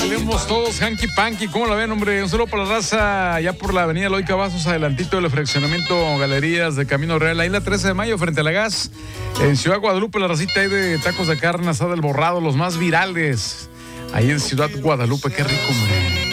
bailemos todos hanky panky. ¿Cómo la ven, hombre? Un saludo para la raza ya por la avenida Eloy Cavazos, adelantito del fraccionamiento Galerías de Camino Real, ahí la 13 de mayo frente a la Gas. En Ciudad Guadalupe, la racita ahí de tacos de carne asada del Borrado, los más virales. Ahí en Ciudad Guadalupe, qué rico, hombre.